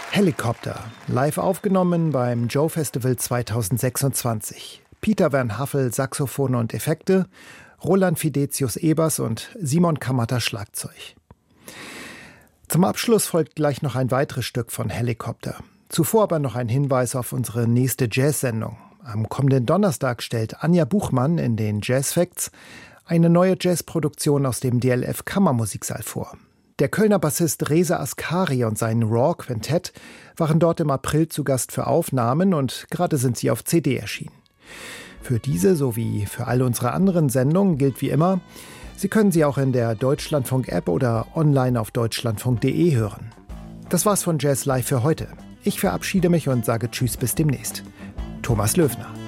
Helikopter, live aufgenommen beim Joe Festival 2026. Peter Wernhaffel, Saxophone und Effekte, Roland Fidetius E-Bass und Simon Kamatter Schlagzeug. Zum Abschluss folgt gleich noch ein weiteres Stück von Helikopter. Zuvor aber noch ein Hinweis auf unsere nächste Jazz-Sendung. Am kommenden Donnerstag stellt Anja Buchmann in den Jazz Facts eine neue Jazzproduktion aus dem DLF Kammermusiksaal vor. Der Kölner Bassist Reza Askari und sein Raw Quintett waren dort im April zu Gast für Aufnahmen und gerade sind sie auf CD erschienen. Für diese sowie für alle unsere anderen Sendungen gilt wie immer, Sie können sie auch in der Deutschlandfunk-App oder online auf deutschlandfunk.de hören. Das war's von Jazz Live für heute. Ich verabschiede mich und sage Tschüss bis demnächst. Thomas Löwner.